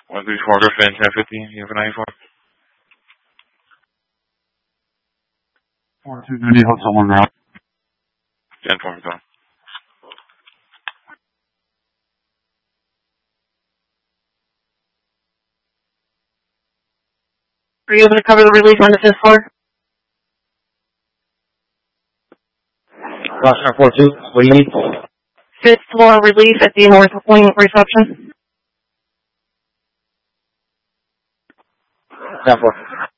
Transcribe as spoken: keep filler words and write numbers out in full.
one three four Griffin, ten fifty, you have a ninety-four? four two ninety, hotel one route. ten four, go. Are you able to cover the relief on the fifth floor? Rockstar four two, what do you need? Fifth floor relief at the North Wing reception. ten four.